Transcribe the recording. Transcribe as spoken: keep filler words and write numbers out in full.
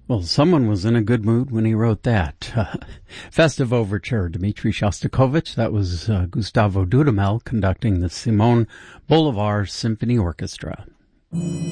Well, someone was in a good mood when he wrote that. Festive Overture, Dmitri Shostakovich. That was uh, Gustavo Dudamel conducting the Simon Bolivar Symphony Orchestra.